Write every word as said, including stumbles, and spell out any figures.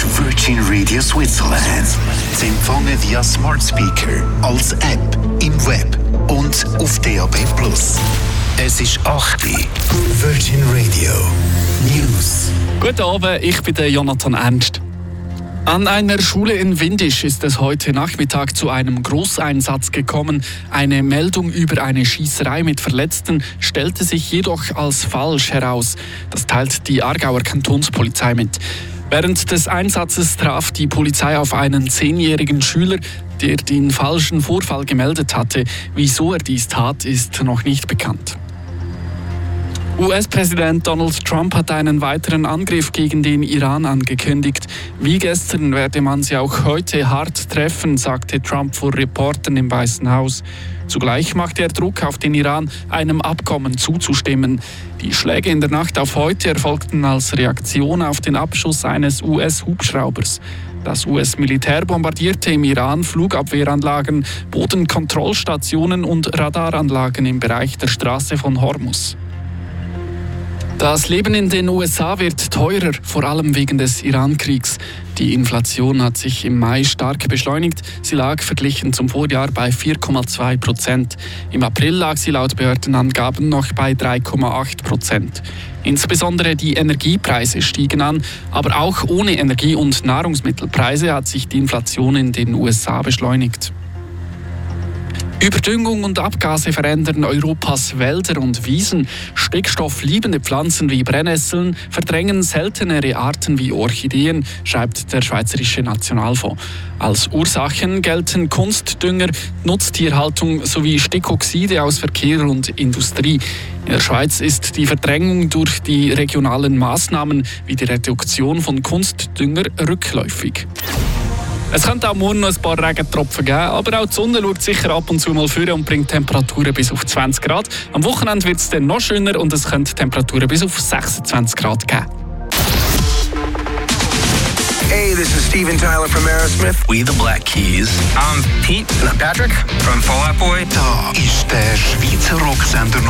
Virgin Radio Switzerland. Zu empfangen via Smart Speaker, als App, im Web und auf D A B plus. Es ist acht Uhr. Virgin Radio News. Guten Abend, ich bin der Jonathan Ernst. An einer Schule in Windisch ist es heute Nachmittag zu einem Großeinsatz gekommen. Eine Meldung über eine Schießerei mit Verletzten stellte sich jedoch als falsch heraus. Das teilt die Aargauer Kantonspolizei mit. Während des Einsatzes traf die Polizei auf einen zehnjährigen Schüler, der den falschen Vorfall gemeldet hatte. Wieso er dies tat, ist noch nicht bekannt. U S-Präsident Donald Trump hat einen weiteren Angriff gegen den Iran angekündigt. Wie gestern werde man sie auch heute hart treffen, sagte Trump vor Reportern im Weißen Haus. Zugleich machte er Druck auf den Iran, einem Abkommen zuzustimmen. Die Schläge in der Nacht auf heute erfolgten als Reaktion auf den Abschuss eines U S-Hubschraubers. Das U S-Militär bombardierte im Iran Flugabwehranlagen, Bodenkontrollstationen und Radaranlagen im Bereich der Straße von Hormuz. Das Leben in den U S A wird teurer, vor allem wegen des Iran-Kriegs. Die Inflation hat sich im Mai stark beschleunigt. Sie lag verglichen zum Vorjahr bei vier Komma zwei Prozent. Im April lag sie laut Behördenangaben noch bei drei Komma acht Prozent. Insbesondere die Energiepreise stiegen an, aber auch ohne Energie- und Nahrungsmittelpreise hat sich die Inflation in den U S A beschleunigt. Überdüngung und Abgase verändern Europas Wälder und Wiesen. Stickstoffliebende Pflanzen wie Brennnesseln verdrängen seltenere Arten wie Orchideen, schreibt der Schweizerische Nationalfonds. Als Ursachen gelten Kunstdünger, Nutztierhaltung sowie Stickoxide aus Verkehr und Industrie. In der Schweiz ist die Verdrängung durch die regionalen Maßnahmen wie die Reduktion von Kunstdünger rückläufig. Es könnte auch morgen noch ein paar Regentropfen geben, aber auch die Sonne schaut sicher ab und zu mal vor und bringt Temperaturen bis auf zwanzig Grad. Am Wochenende wird es dann noch schöner und es könnte Temperaturen bis auf sechsundzwanzig Grad geben. Hey, this is Steven Tyler from Aerosmith. We the Black Keys. I'm Pete. And I'm Patrick from Fall Out Boy. Da ist der Schweizer Rocksender